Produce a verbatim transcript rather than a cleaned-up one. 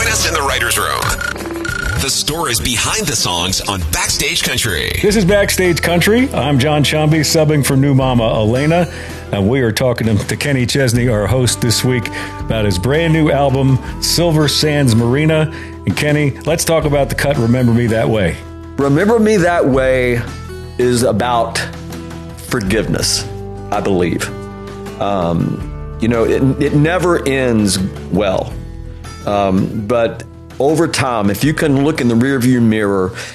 Join us in the writer's room. The stories behind the songs on Backstage Country. This is Backstage Country. I'm John Chambee, subbing for new mama Elena. And we are talking to Kenny Chesney, our host this week, about his brand new album, Silver Sands Marina. And Kenny, let's talk about the cut Remember Me That Way. Remember Me That Way is about forgiveness, I believe. Um, you know, it, it never ends well. Um, but over time, if you can look in the rearview mirror